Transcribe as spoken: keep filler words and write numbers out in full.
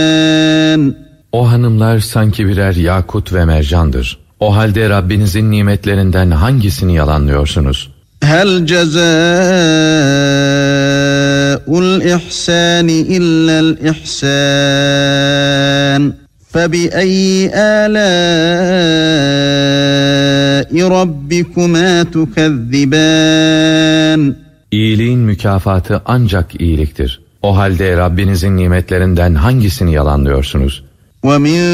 O hanımlar sanki birer yakut ve mercandır. O halde Rabbinizin nimetlerinden hangisini yalanlıyorsunuz? Hel cezaul ihsani illel ihsan. Febi'eyyi âlâi rabbikuma tukezziban. İyiliğin mükafatı ancak iyiliktir. O halde Rabbinizin nimetlerinden hangisini yalanlıyorsunuz? وَمِنْ